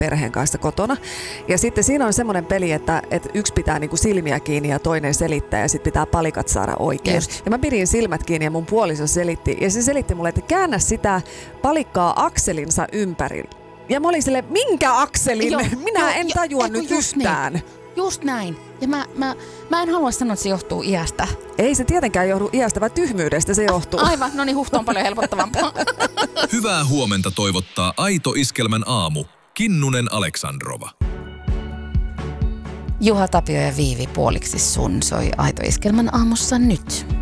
perheen kanssa kotona. Ja sitten siinä on semmoinen peli, että yksi pitää niinku silmiä kiinni ja toinen selittää ja sitten pitää palikat saada oikein. Just. Ja mä pidin silmät kiinni ja mun puoliso selitti. Ja se selitti mulle, että käännä sitä palikkaa akselinsa ympärillä. Ja mä olin silleen, minkä akselin? Minä en tajua nyt yhtään. Niin. Just näin. Ja mä en halua sanoa, että se johtuu iästä. Ei se tietenkään johdu iästä, vaan tyhmyydestä se johtuu. Aivan, no niin, huhto on paljon helpottavampaa. Hyvää huomenta toivottaa Aito Iskelmän aamu. Kinnunen Aleksandrova. Juha Tapio ja Viivi puoliksi sun soi Aito Iskelmän aamussa nyt.